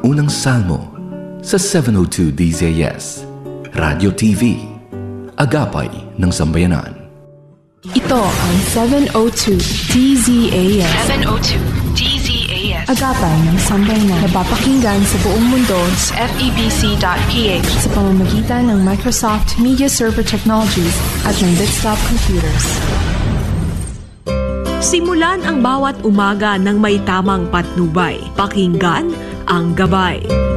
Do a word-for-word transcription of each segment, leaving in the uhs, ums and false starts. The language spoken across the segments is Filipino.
unang salmo sa seven oh two D Z A S, Radio T V, Agapay ng Sambayanan. Ito ang seven oh two D Z A S. seven oh two D Z A S. Agapay ng Sambayanan. Napapakinggan sa buong mundo sa F E B C dot P H sa pamamagitan ng Microsoft Media Server Technologies at ng Bitstop Computers. Simulan ang bawat umaga ng may tamang patnubay. Pakinggan ang Gabay.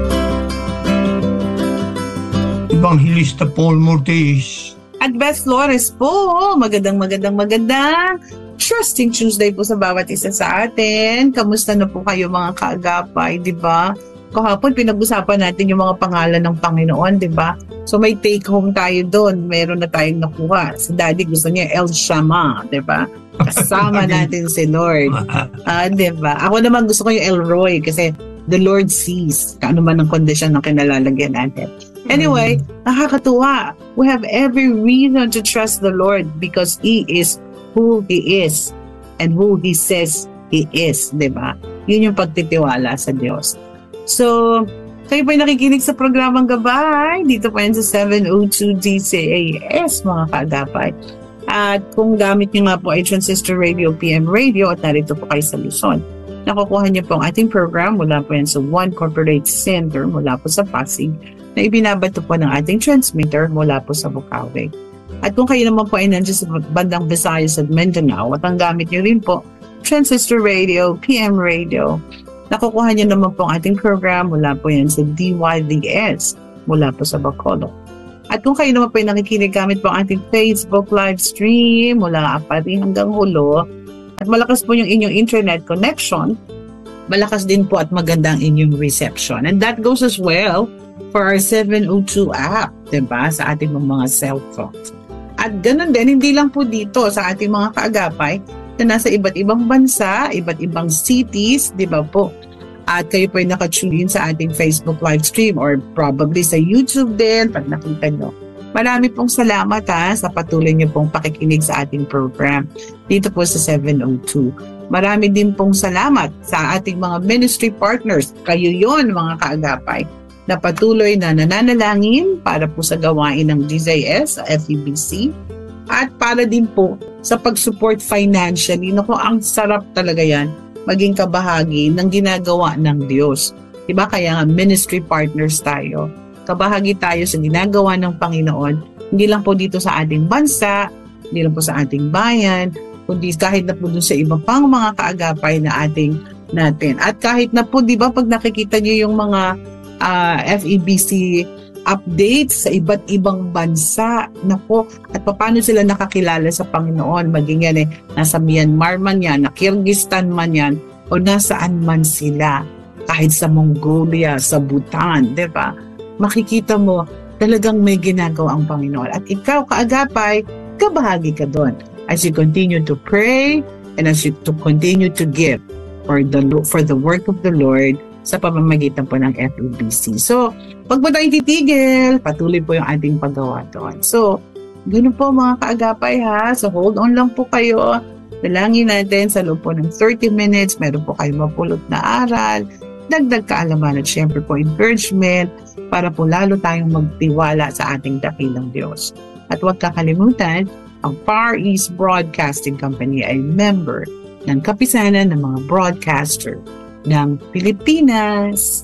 Evangelista Paul Mortis at Beth Flores po. Magandang magandang magandang Trusting Tuesday po sa bawat isa sa atin. Kamusta na po kayo mga kaagapay, di ba? Kahapon pinag-usapan natin yung mga pangalan ng Panginoon, di ba? So may take home tayo doon. Meron na tayong nakuha. Si Daddy gusto niya El Shammah, di ba? Kasama natin si Lord. Uh, di ba? Ako naman gusto ko yung El Roy kasi the Lord sees kung ano man ang kondisyon ng kinalalagyan natin. Anyway, nakakatuwa. We have every reason to trust the Lord because He is who He is and who He says He is, di ba? Yun yung pagtitiwala sa Diyos. So, kayo po nakikinig sa programang Gabay. Dito po yan sa seven oh two D Z A S, mga kaagapay. At kung gamit nyo nga po ay Transistor Radio, P M Radio, at narito po kayo sa Luzon, nakukuha niyo po ang ating program mula po yan sa One Corporate Center mula po sa Pasig, na ibinabato po ng ating transmitter mula po sa Bukawi. At kung kayo naman po ay nandiyan sa bandang Visayas at Mindanao, at ang gamit nyo rin po, Transistor Radio, P M Radio, nakukuha niyo naman po ang ating program mula po yan sa D Y D S mula po sa Bacolod. At kung kayo naman po ay nakikinig gamit po ang ating Facebook live stream mula Apari hanggang Hulo, at malakas po yung inyong internet connection, malakas din po at maganda ang inyong reception. And that goes as well for our seven oh two app, diba? Sa ating mga cellphones. At ganun din, hindi lang po dito sa ating mga kaagapay na nasa iba't ibang bansa, iba't ibang cities, diba po? At kayo po ay nakatune in sa ating Facebook live stream or probably sa YouTube din pag nakita nyo. Marami pong salamat ha sa patuloy nyo pong pakikinig sa ating program dito po sa seven oh two. Marami din pong salamat sa ating mga ministry partners. Kayo yon mga kaagapay na patuloy na nananalangin para po sa gawain ng D Z A S, F E B C, at para din po sa pag-support financially. Naku, ang sarap talaga yan, maging kabahagi ng ginagawa ng Diyos. Diba? Kaya nga ministry partners tayo. Kabahagi tayo sa ginagawa ng Panginoon, hindi lang po dito sa ating bansa, hindi lang po sa ating bayan, kundi kahit na po dun sa iba pang mga kaagapay na ating natin. At kahit na po, di ba, pag nakikita niyo yung mga uh, F E B C updates sa iba't ibang bansa, nako, at paano sila nakakilala sa Panginoon, maging yan eh, nasa Myanmar man yan, na Kyrgyzstan man yan, o nasaan man sila, kahit sa Mongolia, sa Bhutan, di ba? Makikita mo, talagang may ginagawa ang Panginoon. At ikaw, kaagapay, kabahagi ka doon. As you continue to pray, and as you to continue to give for the, for the work of the Lord, sa pamamagitan po ng F E B C. So, pag po tayong titigil, patuloy po yung ating paggawa doon. So, ganoon po mga kaagapay ha. So, hold on lang po kayo. Dalangin natin sa loob po ng thirty minutes. Meron po kayo mapulot na aral, dagdag kaalaman at syempre po encouragement para po lalo tayong magtiwala sa ating dakilang Diyos. At huwag kakalimutan, ang Far East Broadcasting Company ay member ng kapisanan ng mga broadcaster ng Pilipinas.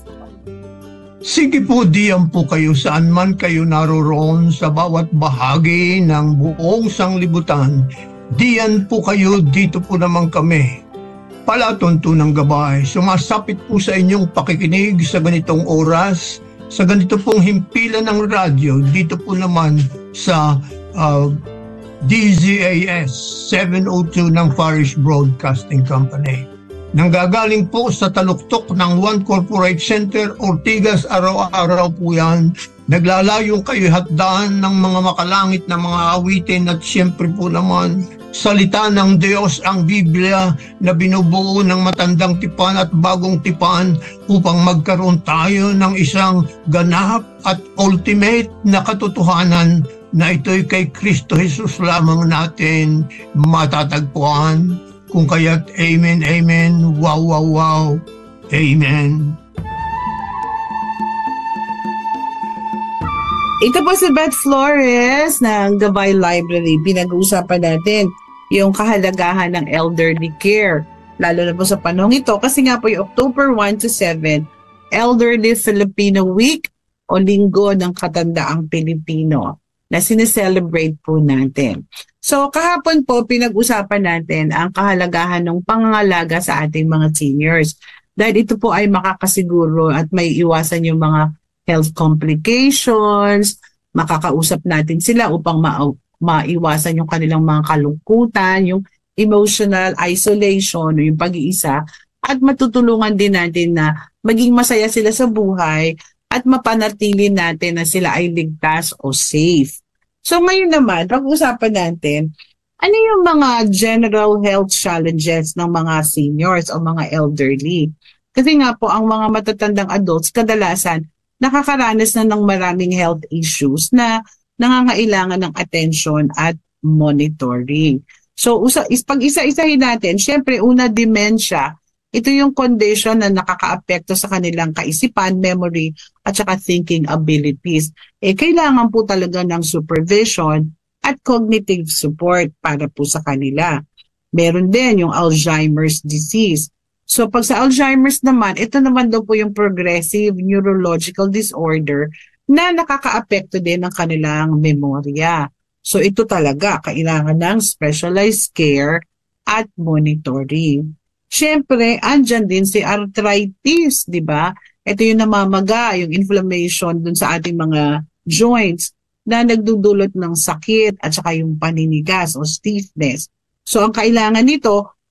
Sige po, diyan po kayo saan man kayo naroroon sa bawat bahagi ng buong sanglibutan. Diyan po kayo, dito po naman kami. Palatuntunang Gabay, sumasapit po sa inyong pakikinig sa ganitong oras, sa ganito pong himpilan ng radyo, dito po naman sa uh, D Z A S seven oh two ng Far East Broadcasting Company. Nanggagaling po sa taluktok ng One Corporate Center, Ortigas, araw-araw po yan. Naglalayong kayo hatdaan ng mga makalangit na mga awitin at siyempre po naman, salita ng Diyos ang Biblia na binubuo ng matandang tipan at bagong tipan upang magkaroon tayo ng isang ganap at ultimate na katotohanan na ito'y kay Kristo Jesus lamang natin matatagpuan. Kung kaya't amen, amen, wow, wow, wow, amen. Ito po si Beth Flores ng Gabay Library. Pinag-uusapan natin yung kahalagahan ng elderly care. Lalo na po sa panahon ito kasi nga po yung October one to seven, Elderly Filipino Week o Linggo ng Katandaang Pilipino na sineselebrate po natin. So kahapon po pinag-usapan natin ang kahalagahan ng pangangalaga sa ating mga seniors. Dahil ito po ay makakasiguro at may iwasan yung mga health complications, makakausap natin sila upang ma- maiwasan yung kanilang mga kalungkutan, yung emotional isolation, yung pag-iisa, at matutulungan din natin na maging masaya sila sa buhay at mapanatili natin na sila ay ligtas o safe. So ngayon naman, pag-usapan natin, ano yung mga general health challenges ng mga seniors o mga elderly? Kasi nga po, ang mga matatandang adults, kadalasan, nakakaranas na ng maraming health issues na nangangailangan ng attention at monitoring. So, usa, is, pag isa-isahin natin, syempre, una, dementia. Ito yung condition na nakakaapekto sa kanilang kaisipan, memory, at saka thinking abilities. Eh, kailangan po talaga ng supervision at cognitive support para po sa kanila. Meron din yung Alzheimer's disease. So pag sa Alzheimer's naman, ito naman daw po yung progressive neurological disorder na nakakaapekto din ng kanilang memorya. So ito talaga, kailangan ng specialized care at monitoring. Siyempre, andyan din si arthritis, di ba? Ito yung namamaga, yung inflammation dun sa ating mga joints na nagdudulot ng sakit at saka yung paninigas o stiffness. So ang kailangan nito,